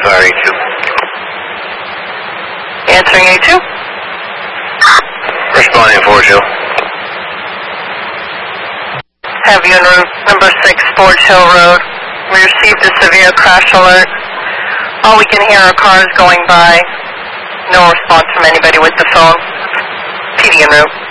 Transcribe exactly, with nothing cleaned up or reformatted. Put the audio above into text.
fire A two. Answering A two. Responding four two. Have you en route number six, Forge Hill Road. We received a severe crash alert. All we can hear are cars going by. No response from anybody with the phone. P D en route.